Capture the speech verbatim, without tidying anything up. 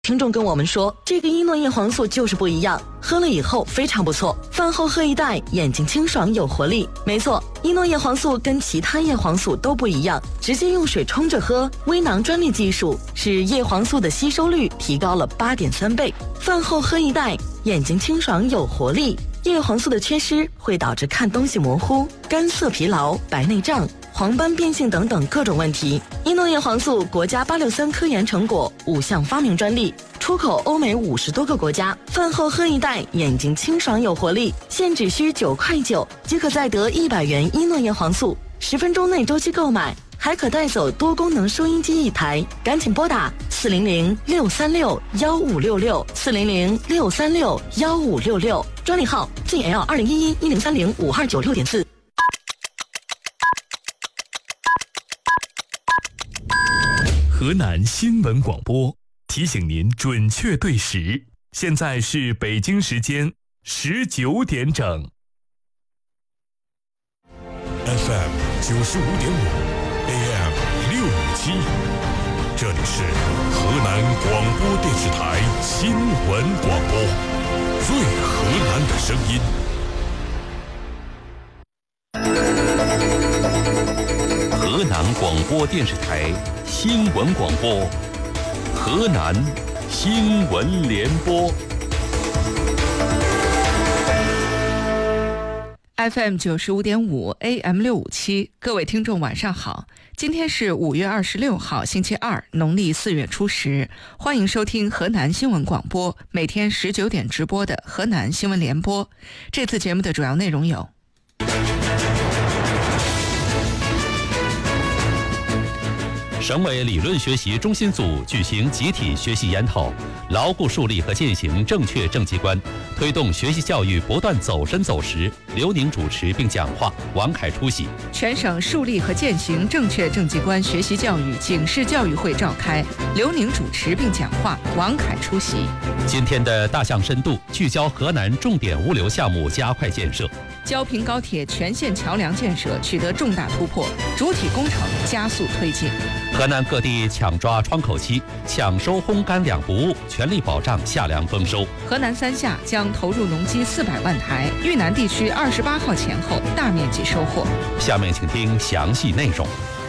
听众跟我们说，这个伊诺叶黄素就是不一样，喝了以后非常不错，饭后喝一袋，眼睛清爽有活力。没错，伊诺叶黄素跟其他叶黄素都不一样，直接用水冲着喝，微囊专利技术使叶黄素的吸收率提高了 八点三倍。饭后喝一袋，眼睛清爽有活力。叶黄素的缺失会导致看东西模糊、干涩疲劳、白内障、黄斑变性等等各种问题。伊诺叶黄素国家八六三科研成果，五项发明专利，出口欧美五十多个国家。饭后喝一袋，眼睛清爽有活力，现只需九块九即可再得一百元伊诺叶黄素，十分钟内周期购买，还可带走多功能收音机一台。赶紧拨打四零零六三六幺五六六四零零六三六幺五六六，专利号 G L 二零一一一零三零五二九六点四。 河南新闻广播提醒您准确对时，现在是北京时间十九点整。 F M 九十五点五 ，A M 六五七，这里是河南广播电视台新闻广播，最河南的声音。 河南广播电视台新闻广播，河南新闻联播 F M 九十五点五 A M 六五七，各位听众晚上好，今天是五月二十六号星期二，农历四月初十，欢迎收听河南新闻广播每天十九点直播的河南新闻联播。这次节目的主要内容有： 省委理论学习中心组举行集体学习研讨，牢固树立和践行正确政绩观，推动学习教育不断走深走实。刘宁主持并讲话，王凯出席。 全省树立和践行正确政绩观学习教育警示教育会召开，刘宁主持并讲话，王凯出席。 今天的大象深度聚焦河南重点物流项目加快建设。 焦平高铁全线桥梁建设取得重大突破，主体工程加速推进。 河南各地抢抓窗口期，抢收烘干两不误，全力保障夏粮丰收。 河南三夏将投入农机四百万台，豫南地区二十八号前后大面积收获。 下面请听详细内容。